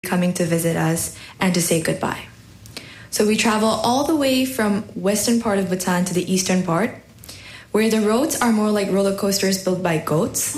coming to visit us and to say goodbye. So we travel all the way from western part of Bhutan to the eastern part, where the roads are more like roller coasters built by goats.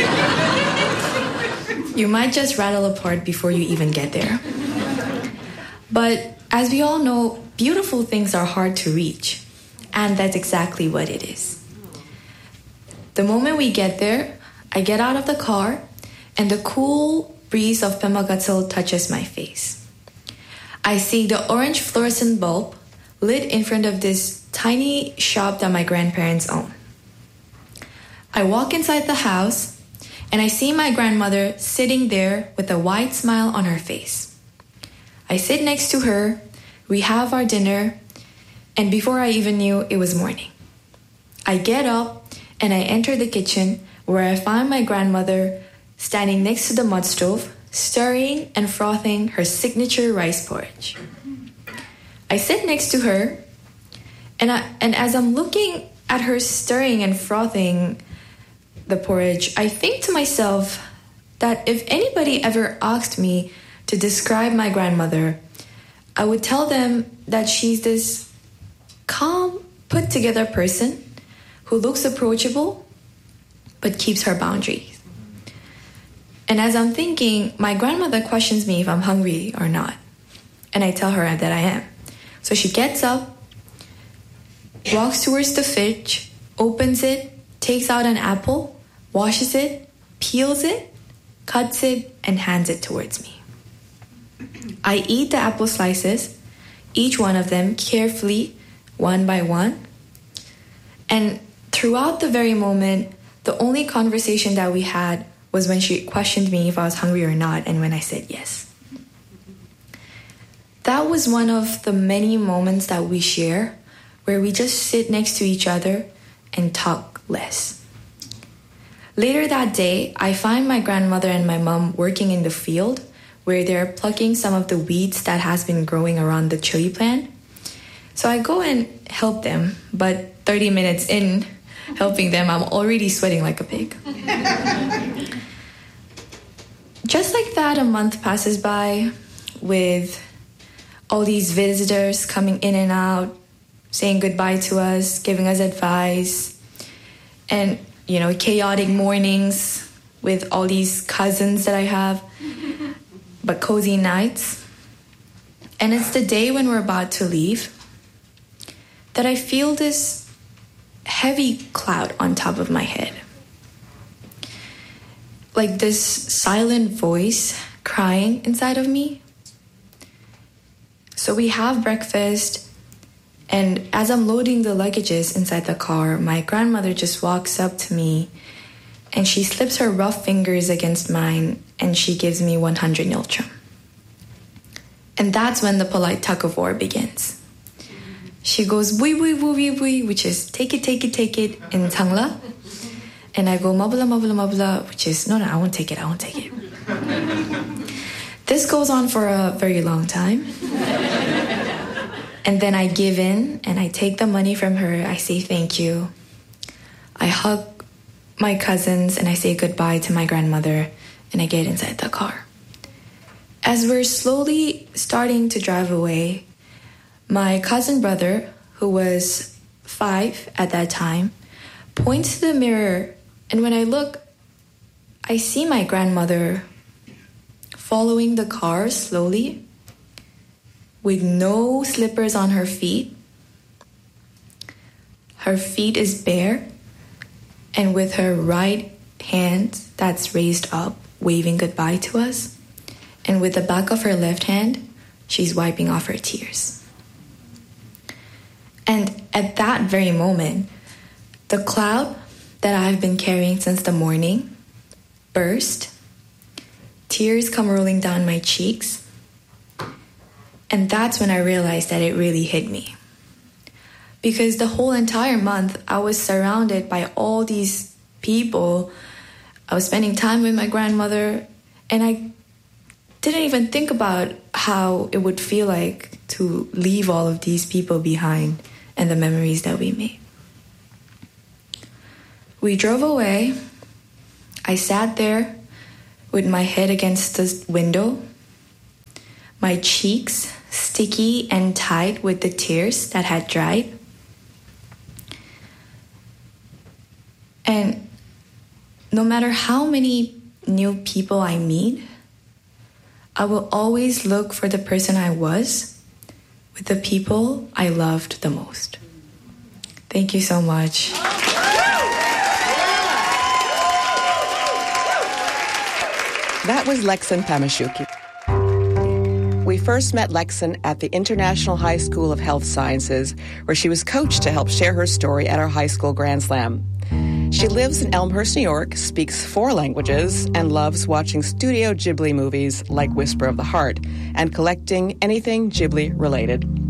You might just rattle apart before you even get there. But as we all know, beautiful things are hard to reach, and that's exactly what it is. The moment we get there, I get out of the car, and the cool breeze of Pema Gatsil touches my face. I see the orange fluorescent bulb lit in front of this tiny shop that my grandparents own. I walk inside the house, and I see my grandmother sitting there with a wide smile on her face. I sit next to her, we have our dinner, and before I even knew, it was morning. I get up and I enter the kitchen, where I find my grandmother standing next to the mud stove, stirring and frothing her signature rice porridge. I sit next to her, and as I'm looking at her stirring and frothing the porridge, I think to myself that if anybody ever asked me to describe my grandmother, I would tell them that she's this calm, put-together person who looks approachable but keeps her boundaries. And as I'm thinking, my grandmother questions me if I'm hungry or not, and I tell her that I am. So she gets up, walks towards the fridge, opens it, takes out an apple, washes it, peels it, cuts it, and hands it towards me. I eat the apple slices, each one of them carefully, one by one. And throughout the very moment, the only conversation that we had was when she questioned me if I was hungry or not, and when I said yes. That was one of the many moments that we share where we just sit next to each other and talk less. Later that day, I find my grandmother and my mom working in the field where they're plucking some of the weeds that has been growing around the chili plant. So I go and help them, but 30 minutes in helping them, I'm already sweating like a pig. Just like that, a month passes by with all these visitors coming in and out, saying goodbye to us, giving us advice, and, chaotic mornings with all these cousins that I have, but cozy nights. And it's the day when we're about to leave that I feel this heavy cloud on top of my head. Like this silent voice crying inside of me. So we have breakfast, and as I'm loading the luggages inside the car, my grandmother just walks up to me and she slips her rough fingers against mine and she gives me 100 Nilchum. And that's when the polite tug of war begins. She goes, "Bui, bui, bui, bui," which is take it in Tangla. And I go, "Mabla, mabla, mabla," which is, no, I won't take it. This goes on for a very long time. And then I give in and I take the money from her. I say thank you. I hug my cousins and I say goodbye to my grandmother, and I get inside the car. As we're slowly starting to drive away, my cousin brother, who was 5 at that time, points to the mirror, and when I look, I see my grandmother following the car slowly with no slippers on her feet. Her feet is bare, and with her right hand that's raised up, waving goodbye to us, and with the back of her left hand, she's wiping off her tears. And at that very moment, the cloud that I've been carrying since the morning burst. Tears come rolling down my cheeks. And that's when I realized that it really hit me. Because the whole entire month, I was surrounded by all these people. I was spending time with my grandmother, and I didn't even think about how it would feel like to leave all of these people behind and the memories that we made. We drove away. I sat there with my head against the window, my cheeks sticky and tied with the tears that had dried. And no matter how many new people I meet, I will always look for the person I was with the people I loved the most. Thank you so much. That was Lexan Pamashuki. We first met Lexan at the International High School of Health Sciences, where she was coached to help share her story at our high school Grand Slam. She lives in Elmhurst, New York, speaks 4 languages, and loves watching Studio Ghibli movies like Whisper of the Heart and collecting anything Ghibli related.